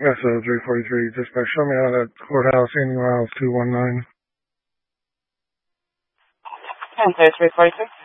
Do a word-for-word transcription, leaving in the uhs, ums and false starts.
S O three forty-three, dispatch, show me out at courthouse, Andy Miles two one nine. ten three forty-three.